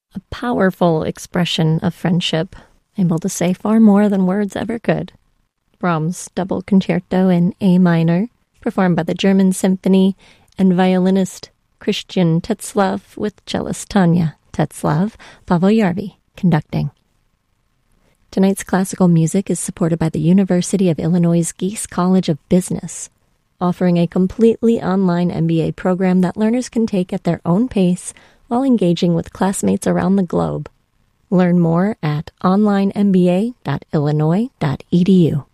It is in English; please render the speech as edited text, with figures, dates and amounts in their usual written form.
A powerful expression of friendship, able to say far more than words ever could. Brahms' Double Concerto in A minor, performed by the German Symphony and violinist Christian Tetzlaff with cellist Tanya Tetzlaff, Pavel Yarvi conducting. Tonight's classical music is supported by the University of Illinois' Gies College of Business, offering a completely online MBA program that learners can take at their own pace while engaging with classmates around the globe. Learn more at onlinemba.illinois.edu.